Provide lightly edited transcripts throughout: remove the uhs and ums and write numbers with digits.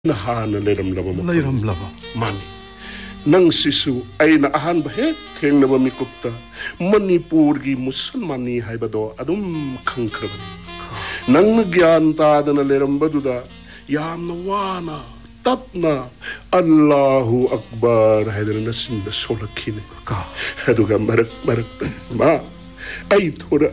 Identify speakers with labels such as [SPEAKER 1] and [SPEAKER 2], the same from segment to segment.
[SPEAKER 1] Nahana
[SPEAKER 2] Layram lava.
[SPEAKER 1] Mani. Nang sisu ay naahan bahek keng naba mikupta Manipur gi Musalmani haibado adum kangkrabani. Nang nagyan tada na leram baduda yam na wana tapna Allahu Akbar haidana nasin da solakine. Haduga marak ma ay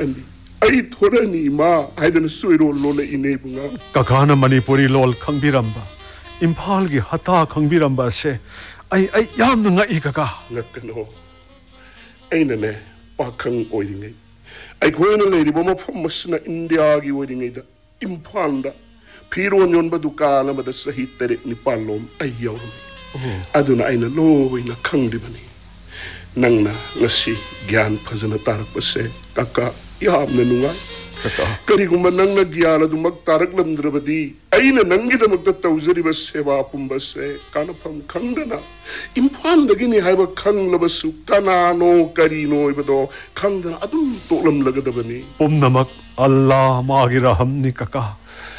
[SPEAKER 1] thorani ma haidana suiro lola inebunga.
[SPEAKER 2] Kakana Manipuri lol kangbiramba. Impal gi hata kangbiramba se ay yam na ngai kaka.
[SPEAKER 1] Ngakano. Ay na ne pakang oiringay. Ay kuya na lady ba mapamas na India gi oiringay da impanda. Pero nyon ba dukana ba da sa hiteret ni Palom ay yaw ni. Aduna ay na loy na kang di ba ni. Nang na ngasi gyan pa sa natarak pa se kaka yam na nungay. Kari kung manang nagyala dung magtarak lamdrabadi ay na nanggita magtatawzari ba sewa pumbase kanapang kang dana impuan lagi ni haiba kang labasu kanano karino ibado kang dana adum tolam lagadaba ni
[SPEAKER 2] namak Allah magiraham ni kaka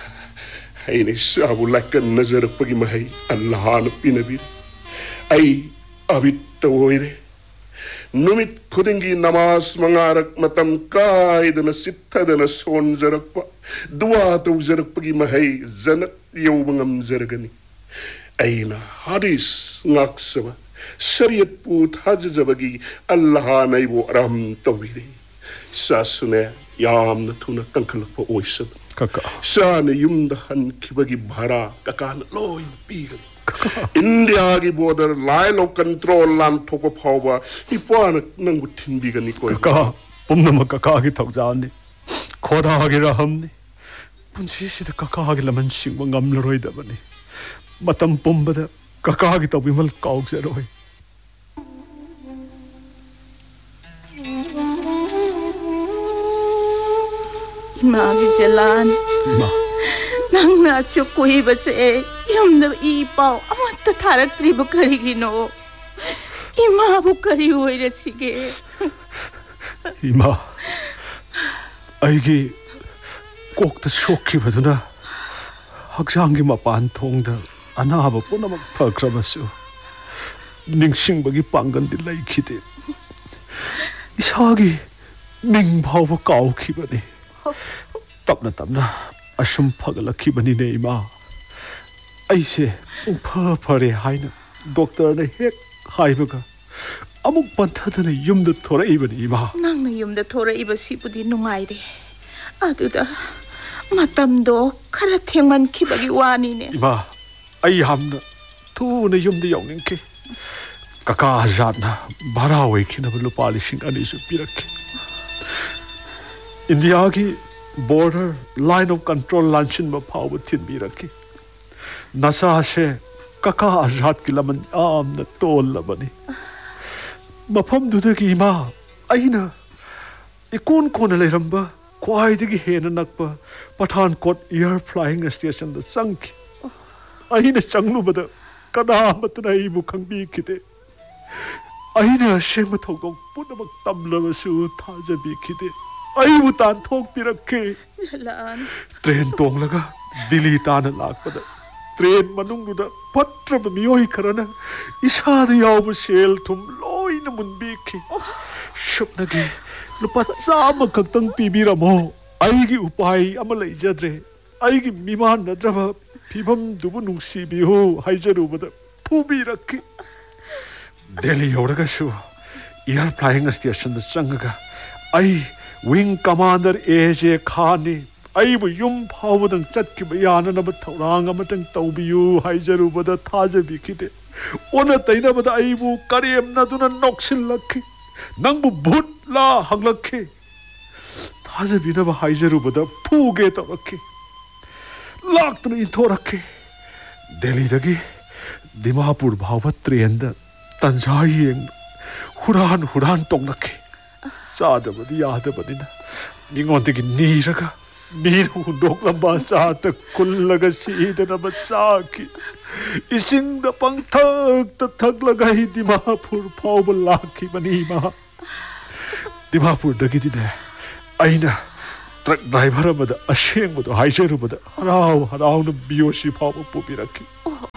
[SPEAKER 1] ay ni sabu lakan nazar pagi mahay Allah na pinabir ay abit tawoy Numit kudingi namas mangarak matam kay dana sita dana son zarak pa dua taw zarak pagi mahay zanak yaw mangam zaragani ay na hadis ngaksaba sariyat put hajjabagi Allah na ibo aram tawiri sasune yam na tuna kangkalak pa oisab
[SPEAKER 2] kaka
[SPEAKER 1] sana yumdahan kibagi bhara kakana loy pigan India gi border line of control lan thopa phawa ipan nang butin biga ni koi
[SPEAKER 2] kaka pumna kaka gi thawjani khoda gi raham ni punsi sida kaka gi laman sing ngam loroi da bani matam pumbada kaka gi tawbimal kauk se roi
[SPEAKER 3] Magi jalan
[SPEAKER 2] ma
[SPEAKER 3] nang nasyo kuhi base yam na ipaw amata tharak triba karigino ima bu kari hoira sige
[SPEAKER 2] ima aigi kokta shokki baduna haksangi mapan thongda anaba punamak phakrabasu ningsingbagi pangan di laikhide isagi ning bhawa kaukhibani tapna asum phagalakhi bani ne ima aise phare haina doctor na hek haibaga amuk panthadana yumda thorai bani ima
[SPEAKER 3] nang na yumda thorai ba sipudi nungai re aduda matamdo khara thengman khibagi wani ne
[SPEAKER 2] ima ai hamna thu na yumda yawning ki kaka azadna bara wai khina lupa lising ani su pirakhi India ki border line of control lanchin ma phaw thin bi rakhi nasa se kaka azat ki laman am na tol labani mafam duda ki ma aina ikon kon leiramba kwai digi hena nakpa Pathankot air flying station da changki aina changlu bada kada matna ibu khangbi khide aina shema thogok punamak tamlaba su thajabi khide ai utan thok pirakhe
[SPEAKER 3] jalan
[SPEAKER 2] train tong laga Delhi tan lakpada train manung du da patra mioi kharana isa da yaw sel thum loina munbi khi shupna gi lupa chama kaktang pibiramo ai gi upai ama leijadre ai gi miman nadraba phibam dubu nungsi bi ho haijaru bada phubi rakhi Delhi yoraga shu air flying station da changaga ai Wing Commander A.J. Khani aibu yum phawdang chatki bayana na bathorang amatang tawbiyu haijaru bada thajabi khide ona taina bada aibu karem na duna noksil lakhi nangbu bhut la hanglakhi thajabi na ba haijaru bada phuge tawakhi laktna inthorakhi Delhi dagi Dimapur bhawa train da tanjai huran tonglakhi Sadabadi yadabadina ningontigi niraga miru doklamba chata kullaga sidana bachaki ising da pangthak ta thaglaga hi Dimapur phawba lakhi bani ma Dimapur dagi dine aina truck driver amada asheng bodo haijeru bodo harau na BOC phawba pubirakhi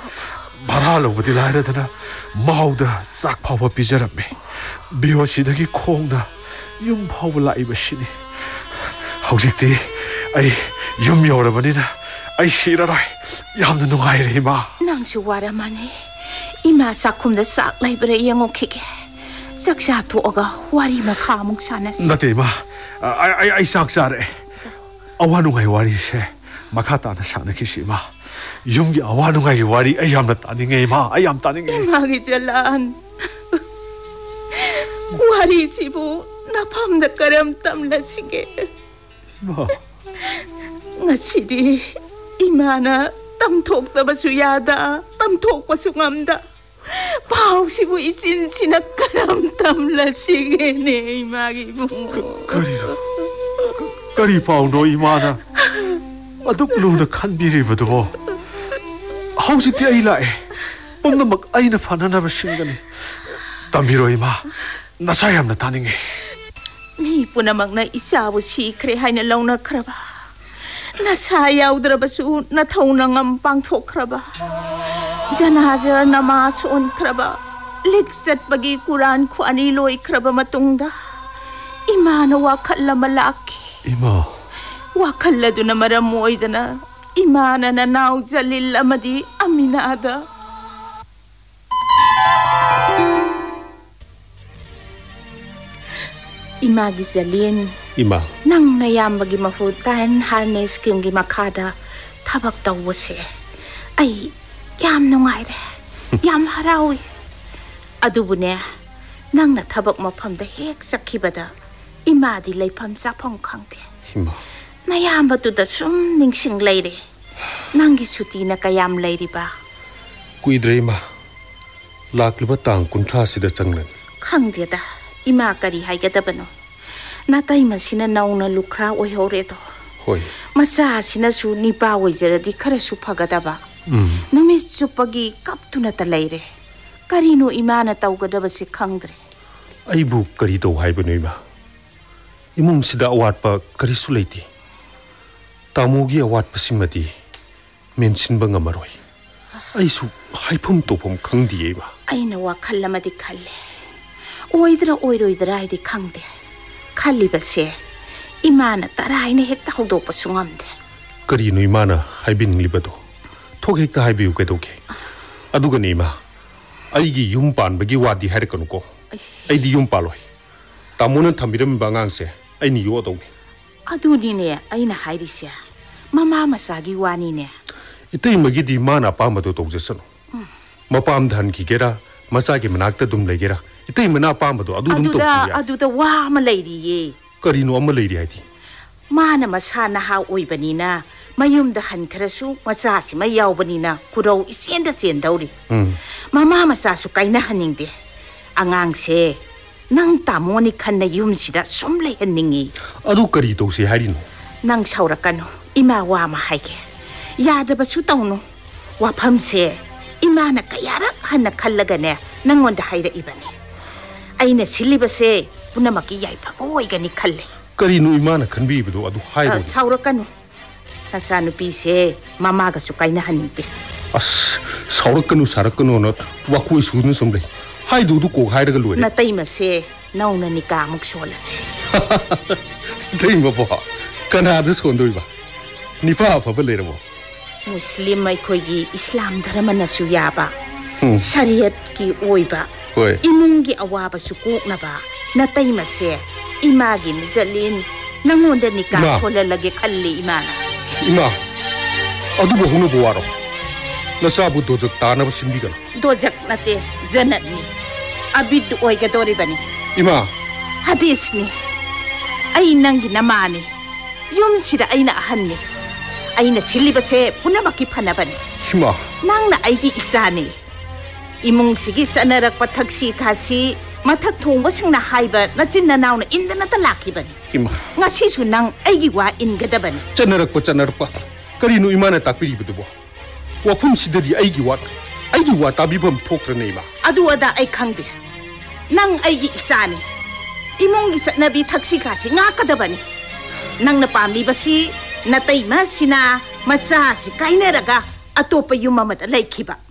[SPEAKER 2] ꯚꯔꯥ ꯂꯧꯕꯗꯤ ꯂꯥꯏꯔꯗꯅ ꯃꯥꯎꯗ ꯆꯥꯛ ꯐꯥꯎꯕ ꯄꯤꯖꯔꯝꯃꯤ ꯕꯤꯌꯣꯁꯤꯗꯒꯤ ꯈꯣꯡꯅ ꯌꯨꯝ ꯐꯥꯎꯕ ꯂꯥꯛꯏꯕꯁꯤꯅꯤ ꯍꯧꯖꯤꯛꯇꯤ ꯑꯩ ꯌꯨꯝ ꯌꯧꯔꯕꯅꯤꯅ ꯑꯩ ꯁꯤꯔꯔꯣꯏ ꯌꯥꯝꯅ ꯅꯨꯡꯉꯥꯏꯔꯦ ꯏꯃꯥ
[SPEAKER 3] ꯅꯪꯁꯨ ꯋꯥꯔꯝꯃꯅꯤ 이마 ꯆꯥꯛꯈꯨꯝꯗ ꯆꯥꯛ ꯂꯩꯕ꯭ꯔꯥ ꯌꯦꯡꯉꯨꯈꯤꯒꯦ ꯆꯥꯛ ꯆꯥꯊꯣꯛꯑꯒ ꯋꯥꯔꯤ ꯃꯈꯥ ꯑꯃꯨꯛ ꯁꯥꯟꯅꯁꯤ
[SPEAKER 2] ꯅꯠꯇꯦ ꯏꯃꯥ ꯑꯩ ꯆꯥꯛ ꯆꯥꯔꯦ ꯑꯋꯥ ꯅꯨꯡꯉꯥꯏ ꯋꯥꯔꯤꯁꯦ ꯃꯈꯥ ꯇꯥꯅ ꯁꯥꯟꯅꯈꯤꯁꯤ ꯏꯃꯥ ꯌꯨꯝꯒꯤ ꯑꯋꯥ ꯅꯨꯡꯉꯥꯏꯒꯤ ꯋꯥꯔꯤ ꯑꯩ ꯌꯥꯝꯅ ꯇꯥꯅꯤꯡꯉꯦ ꯏꯃꯥ ꯑꯩ ꯌꯥꯝ ꯇꯥꯅꯤꯡꯉꯦ
[SPEAKER 3] 이마기 젤란 와리시부 나팜다 까람 땀라시게
[SPEAKER 2] 이마
[SPEAKER 3] ngasi디 이마나 땀톡다바수 야다 땀톡바수 ngam다 바우시부 이신시나 까람 땀라시게네 이마기부
[SPEAKER 2] 그리라 그리 파우노 이마나 ꯑꯗꯨꯛ ꯂꯨꯅ ꯈꯟꯕꯤꯔꯤꯕꯗꯨꯕꯣ ꯍꯧꯖꯤꯛꯇꯤ ꯑꯩ ꯂꯥꯛꯑꯦ ꯄꯨꯝꯅꯃꯛ ꯑꯩꯅ ꯐꯅꯅꯕ ꯁꯤꯟꯒꯅꯤ ꯇꯝꯕꯤꯔꯣ ꯏꯃꯥ ꯅꯁꯥ ꯌꯥꯝꯅ ꯇꯥꯅꯤꯡꯉꯦ
[SPEAKER 3] ꯃꯤ ꯄꯨꯝꯅꯃꯛꯅ ꯏꯆꯥꯕꯨ ꯁꯤꯈ꯭ꯔꯦ ꯍꯥꯏꯅ ꯂꯧꯅꯈ꯭ꯔꯕ ꯅꯁꯥ ꯌꯥꯎꯗ꯭ꯔꯕꯁꯨ ꯅꯊꯧꯅ ꯉꯝ ꯄꯥꯡꯊꯣꯛꯈ꯭ꯔꯕ ꯖꯅꯥꯖ ꯅꯃꯥꯖ ꯑꯣꯟꯈ꯭ꯔꯕ ꯂꯤꯛ ꯆꯠꯄꯒꯤ ꯀꯨꯔꯥꯟ ꯈ꯭ꯋꯥꯅꯤ ꯂꯣꯏꯈ꯭ꯔꯕ ꯃꯇꯨꯡꯗ ꯏꯃꯥꯅ ꯋꯥꯈꯜ ꯑꯃ ꯂꯥꯛꯈꯤ
[SPEAKER 2] 이마
[SPEAKER 3] ꯋꯥꯈꯜ ꯑꯗꯨꯅ ꯃꯔꯝ ꯑꯣꯏꯗꯅ ꯏꯃꯥꯅ ꯅꯅꯥꯎ ꯖꯂꯤꯜ ꯑꯃꯗꯤ ꯑꯃꯤꯅꯥꯗ 이마기 ꯖꯂꯤꯟ
[SPEAKER 4] 이마
[SPEAKER 3] ꯅꯪ ꯅꯌꯥꯝꯕꯒꯤ ꯃꯍꯨꯠ ꯇꯥꯏꯟ ꯍꯥꯔꯅꯦ ꯁ꯭ꯀꯤꯝꯒꯤ ꯃꯈꯥꯗ ꯊꯕꯛ ꯇꯧꯕꯁꯦ ꯑꯩ ꯌꯥꯝ ꯅꯨꯡꯉꯥꯏꯔꯦ ꯌꯥꯝ ꯍꯔꯥꯎꯏ ꯑꯗꯨꯕꯨꯅꯦ ꯅꯪꯅ ꯊꯕꯛ ꯃꯐꯝꯗ ꯍꯦꯛ ꯆꯠꯈꯤꯕꯗ 이마ꯗꯤ ꯂꯩꯐꯝ ꯆꯥꯐꯝ ꯈꯪꯗꯦ
[SPEAKER 4] 이마
[SPEAKER 3] 나야ambatuda sum ningsing leire nangi sutina kayam leiriba
[SPEAKER 4] कुइद्रे इमा लाक्लिबा तांग कुंथ्रा सिदा चंगलन
[SPEAKER 3] khangdeda ima kari haigadabano natai masina nauna lukra oihore do
[SPEAKER 4] होय
[SPEAKER 3] masa sina su nipa oijaradi khara su phagadaba numi chupagi kaptuna ta leire karino imana tawgadaba si khangdre
[SPEAKER 4] आइबु करी तो हाइबनो इमा इमुंग सिदा अवाटपा करिसु लेति तामुगी अवाटपा सिमदी मेंसिनबा ngamaroy आइसु हाइफम तोफम खंगदिए इमा
[SPEAKER 3] aina wa khallamadi khalle oidra oiroidra aidi khangde khallibase imana taraina hekta hawdokpa sungamde
[SPEAKER 4] करीनो इमाना हाइबिन लिबदो थोक हेक्ता हाइबिउ केदोके अदुगनि इमा आइगी yum पानबगी वादी हाइरकनुको आइदी yum पालोय तामोना थमिरम बांगांगसे आइनि योदोनि
[SPEAKER 3] adunine aina hairisia mama masagi wanine
[SPEAKER 4] इतै मगिदी माना पामदो तौजसनो मपाम धन किगेरा मचागे मनाक्ता दुम लेगेरा इतै मना पामदो अदु दुम तौसिया
[SPEAKER 3] aduda wa ma leiriye
[SPEAKER 4] करीनो अमा लेरि हाइदी
[SPEAKER 3] mana masana ha oibanina mayumda hankharasu masasi ma yawbanina kurau isenda sendawri mama masasu kaina haningde angangse nang tamoni khanna yumsida somlei haningi
[SPEAKER 4] अदु करी तौसे हारिनो
[SPEAKER 3] nang saurakano ima wa ma haike yadabasu tawno wafamse imana kayarak hanna khallagane nangonda haira ibane aina silibase punamaki yaifa oigani khalle
[SPEAKER 4] करीनो इमाना खनबीबदो अदु हाइबो
[SPEAKER 3] saurakano nasanupise mamaga su kaina haningde
[SPEAKER 4] अस सावरकनु सारकनु न वाकुइ सुनु समले हाइदु दु को हाइरगा लोरे
[SPEAKER 3] natai mase nauna nika muk solasi
[SPEAKER 4] दैमा बो Kanad सोंदोइबा Nipah फबा लेरबो
[SPEAKER 3] muslim mai khoigi islam dharmana su yaba shariat ki oiba
[SPEAKER 4] होय
[SPEAKER 3] imungi awaba su koknaba natai mase imagi ni jalin nangonda nika
[SPEAKER 4] Ma.
[SPEAKER 3] solalage khalli imana
[SPEAKER 4] इमा अदु बहुनु बोवारो नसाबु दोजक तानब सिंबिगन
[SPEAKER 3] dojak nate janatni abid oiga doribani
[SPEAKER 4] इमा
[SPEAKER 3] hadisni ai nangi namani yum sida aina ahanni aina silibase punamaki phanabani
[SPEAKER 4] हिमा
[SPEAKER 3] nangna aigi isani imung sigi sanarak pathak si khasi mathak thongba singna haiba nachinna nauna indana ta lakhibani
[SPEAKER 4] हिमा
[SPEAKER 3] ngasi su nang aigi wa ingadabani
[SPEAKER 4] चनरक करीनु इमाना ताकपिरिबदुबो वफुम सिददी आइगी वा ताबिबम थोक्रने इमा
[SPEAKER 3] adu ada ai khangde nang aigi isani imung gi satnabi thaksi khasi nga kadabani nangna pamli basi natai ma sina macha si kaineraga atopa yuma mata laikhiba